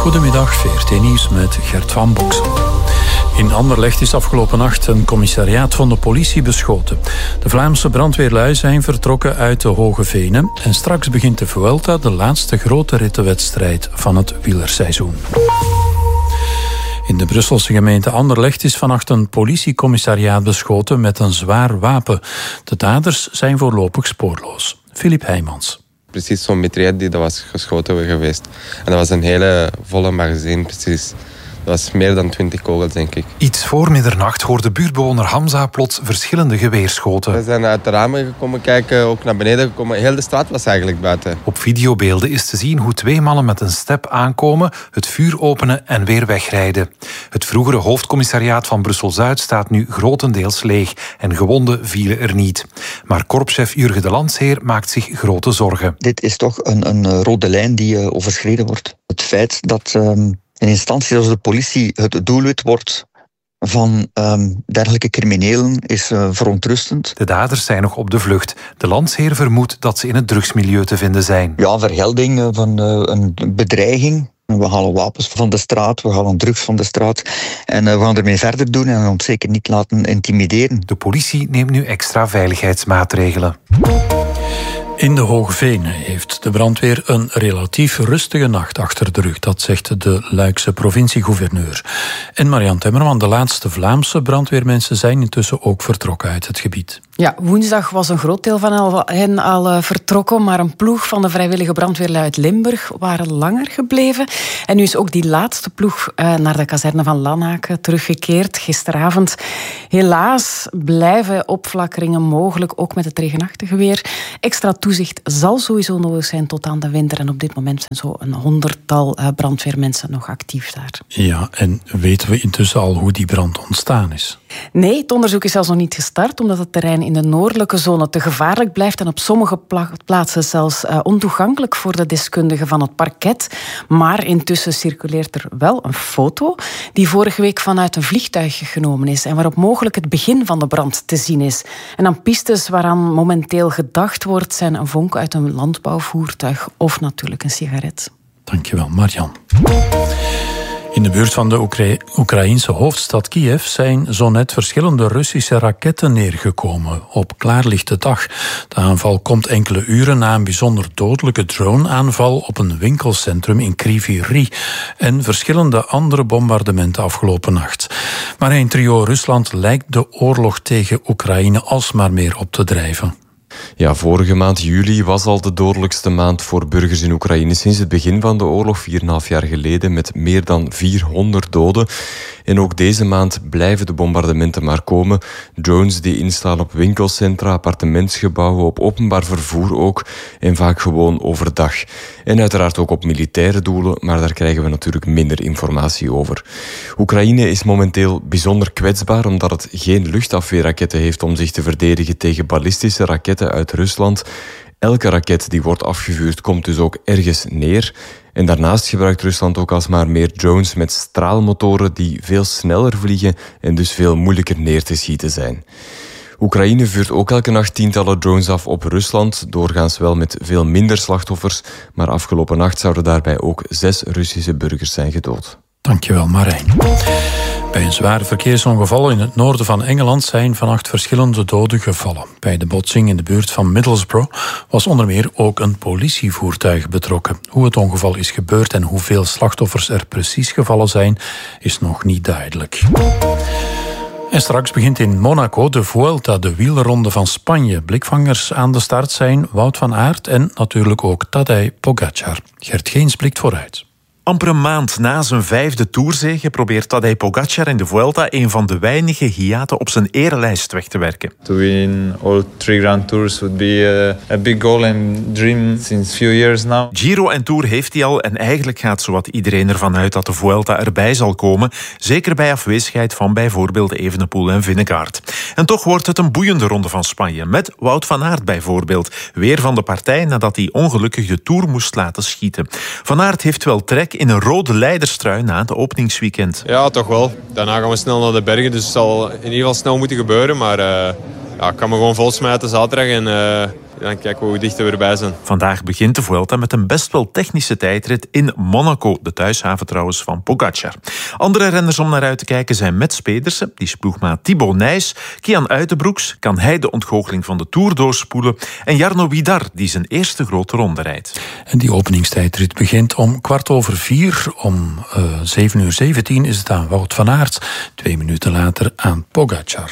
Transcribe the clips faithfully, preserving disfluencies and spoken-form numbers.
Goedemiddag, V R T Nieuws met Gert van Boksel. In Anderlecht is afgelopen nacht een commissariaat van de politie beschoten. De Vlaamse brandweerlui zijn vertrokken uit de Hoge Venen en straks begint de Vuelta, de laatste grote rittenwedstrijd van het wielerseizoen. In de Brusselse gemeente Anderlecht is vannacht een politiecommissariaat beschoten met een zwaar wapen. De daders zijn voorlopig spoorloos. Filip Heijmans. Precies zo'n mitraillette die dat was geschoten geweest. En dat was een hele volle magazine, precies. Dat was meer dan twintig kogels, denk ik. Iets voor middernacht hoorde buurtbewoner Hamza plots verschillende geweerschoten. We zijn uit de ramen gekomen kijken, ook naar beneden gekomen. Heel de straat was eigenlijk buiten. Op videobeelden is te zien hoe twee mannen met een step aankomen, het vuur openen en weer wegrijden. Het vroegere hoofdcommissariaat van Brussel-Zuid staat nu grotendeels leeg en gewonden vielen er niet. Maar korpschef Jurgen de Landsheer maakt zich grote zorgen. Dit is toch een, een rode lijn die uh, overschreden wordt. Het feit dat... Um... in instantie als de politie het doelwit wordt van um, dergelijke criminelen is uh, verontrustend. De daders zijn nog op de vlucht. De landsheer vermoedt dat ze in het drugsmilieu te vinden zijn. Ja, vergelding van uh, een bedreiging. We halen wapens van de straat, we halen drugs van de straat en uh, we gaan ermee verder doen en ons zeker niet laten intimideren. De politie neemt nu extra veiligheidsmaatregelen. In de Hoge Venen heeft de brandweer een relatief rustige nacht achter de rug. Dat zegt de Luikse provinciegouverneur. En Marianne Temmerman, de laatste Vlaamse brandweermensen zijn intussen ook vertrokken uit het gebied. Ja, woensdag was een groot deel van hen al uh, vertrokken, maar een ploeg van de vrijwillige brandweerlui uit Limburg waren langer gebleven. En nu is ook die laatste ploeg uh, naar de kazerne van Lanaken teruggekeerd gisteravond. Helaas blijven opflakkeringen mogelijk, ook met het regenachtige weer. Extra toezicht zal sowieso nodig zijn tot aan de winter. En op dit moment zijn zo een honderdtal uh, brandweermensen nog actief daar. Ja, en weten we intussen al hoe die brand ontstaan is? Nee, het onderzoek is zelfs nog niet gestart, omdat het terrein in de noordelijke zone te gevaarlijk blijft en op sommige pla- plaatsen zelfs uh, ontoegankelijk voor de deskundigen van het parket. Maar intussen circuleert er wel een foto die vorige week vanuit een vliegtuig genomen is en waarop mogelijk het begin van de brand te zien is. En dan pistes waaraan momenteel gedacht wordt zijn een vonk uit een landbouwvoertuig of natuurlijk een sigaret. Dankjewel, Marianne. In de buurt van de Oekra- Oekraïense hoofdstad Kiev zijn zo net verschillende Russische raketten neergekomen op klaarlichte dag. De aanval komt enkele uren na een bijzonder dodelijke drone-aanval op een winkelcentrum in Kryvyi Rih en verschillende andere bombardementen afgelopen nacht. Maar in trio Rusland lijkt de oorlog tegen Oekraïne alsmaar meer op te drijven. Ja, vorige maand juli was al de dodelijkste maand voor burgers in Oekraïne sinds het begin van de oorlog, vier en een half jaar geleden, met meer dan vierhonderd doden. En ook deze maand blijven de bombardementen maar komen. Drones die inslaan op winkelcentra, appartementsgebouwen, op openbaar vervoer ook, en vaak gewoon overdag. En uiteraard ook op militaire doelen, maar daar krijgen we natuurlijk minder informatie over. Oekraïne is momenteel bijzonder kwetsbaar, omdat het geen luchtafweerraketten heeft om zich te verdedigen tegen ballistische raketten uit Rusland. Elke raket die wordt afgevuurd komt dus ook ergens neer. En daarnaast gebruikt Rusland ook alsmaar meer drones met straalmotoren die veel sneller vliegen en dus veel moeilijker neer te schieten zijn. Oekraïne vuurt ook elke nacht tientallen drones af op Rusland, doorgaans wel met veel minder slachtoffers, maar afgelopen nacht zouden daarbij ook zes Russische burgers zijn gedood. Dankjewel, Marijn. Bij een zwaar verkeersongeval in het noorden van Engeland zijn vannacht verschillende doden gevallen. Bij de botsing in de buurt van Middlesbrough was onder meer ook een politievoertuig betrokken. Hoe het ongeval is gebeurd en hoeveel slachtoffers er precies gevallen zijn, is nog niet duidelijk. En straks begint in Monaco de Vuelta, de wielronde van Spanje. Blikvangers aan de start zijn Wout van Aert en natuurlijk ook Tadej Pogačar. Gert Geens blikt vooruit. Amper een maand na zijn vijfde tourzege probeert Tadej Pogačar in de Vuelta een van de weinige hiaten op zijn erelijst weg te werken. To win all three Grand Tours would be a, a big goal and dream since few years now. Giro en Tour heeft hij al en eigenlijk gaat zowat iedereen ervan uit dat de Vuelta erbij zal komen, zeker bij afwezigheid van bijvoorbeeld Evenepoel en Vingegaard. En toch wordt het een boeiende ronde van Spanje, met Wout van Aert bijvoorbeeld, weer van de partij nadat hij ongelukkig de Tour moest laten schieten. Van Aert heeft wel trek in een rode leiderstrui na het openingsweekend. Ja, toch wel. Daarna gaan we snel naar de bergen, dus het zal in ieder geval snel moeten gebeuren. Maar uh, ja, ik kan me gewoon vol smijten zaterdag en uh, dan kijken we hoe dicht we erbij zijn. Vandaag begint de Vuelta met een best wel technische tijdrit in Monaco, de thuishaven trouwens van Pogacar. Andere renners om naar uit te kijken zijn Mets Pedersen, die is ploegmaat Thibaut Nys, Kian Uitenbroeks, kan hij de ontgoocheling van de Tour doorspoelen, en Jarno Widar, die zijn eerste grote ronde rijdt. En die openingstijdrit begint om kwart over vier. Om uh, zeven uur zeventien is het aan Wout van Aert. Twee minuten later aan Pogacar.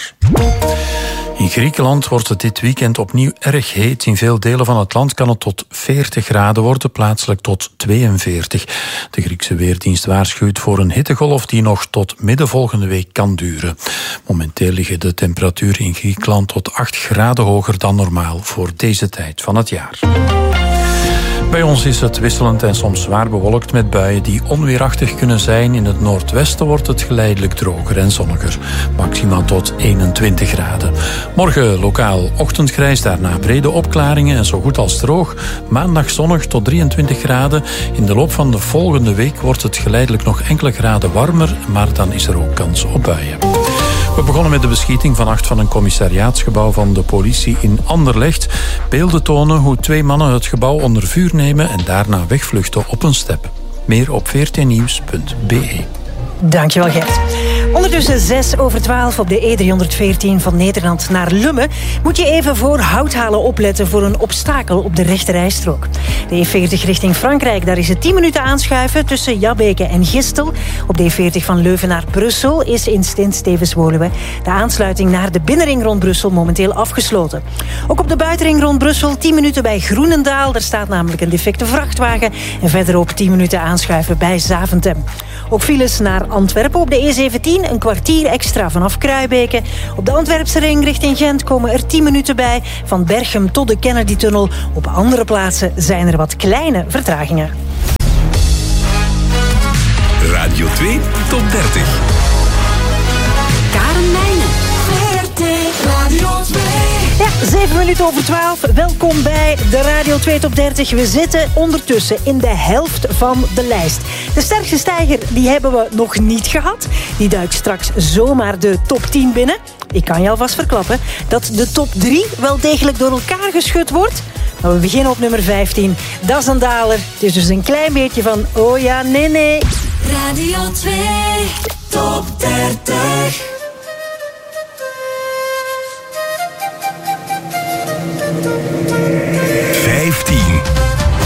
In Griekenland wordt het dit weekend opnieuw erg heet. In veel delen van het land kan het tot veertig graden worden, plaatselijk tot tweeënveertig. De Griekse Weerdienst waarschuwt voor een hittegolf die nog tot midden volgende week kan duren. Momenteel liggen de temperaturen in Griekenland tot acht graden hoger dan normaal voor deze tijd van het jaar. Bij ons is het wisselend en soms zwaar bewolkt met buien die onweerachtig kunnen zijn. In het noordwesten wordt het geleidelijk droger en zonniger. Maximaal tot eenentwintig graden. Morgen lokaal ochtendgrijs, daarna brede opklaringen en zo goed als droog. Maandag zonnig tot drieëntwintig graden. In de loop van de volgende week wordt het geleidelijk nog enkele graden warmer, maar dan is er ook kans op buien. We begonnen met de beschieting vannacht van een commissariaatsgebouw van de politie in Anderlecht. Beelden tonen hoe twee mannen het gebouw onder vuur nemen en daarna wegvluchten op een step. Meer op v r t nieuws punt b e. Dankjewel, Gert. Ondertussen zes over twaalf op de E driehonderdveertien van Nederland naar Lummen. Moet je even voor Houthalen opletten voor een obstakel op de rechterrijstrook. De E veertig richting Frankrijk, daar is het tien minuten aanschuiven tussen Jabbeke en Gistel. Op de E veertig van Leuven naar Brussel is in Stint-Stevens-Woluwe de aansluiting naar de binnenring rond Brussel momenteel afgesloten. Ook op de buitenring rond Brussel tien minuten bij Groenendaal. Daar staat namelijk een defecte vrachtwagen. En verderop tien minuten aanschuiven bij Zaventem. Ook files naar Antwerpen op de E zeventien, een kwartier extra vanaf Kruibeke. Op de Antwerpse ring richting Gent komen er tien minuten bij. Van Berchem tot de Kennedy-tunnel. Op andere plaatsen zijn er wat kleine vertragingen. Radio twee Top dertig. Karen Meijnen. V R T Radio twee. Ja, zeven minuten over twaalf. Welkom bij de Radio twee Top dertig. We zitten ondertussen in de helft van de lijst. De sterkste stijger die hebben we nog niet gehad. Die duikt straks zomaar de top tien binnen. Ik kan je alvast verklappen dat de top drie wel degelijk door elkaar geschud wordt. Maar we beginnen op nummer vijftien. Dat is een daler. Het is dus een klein beetje van oh ja, nee, nee. Radio twee Top dertig.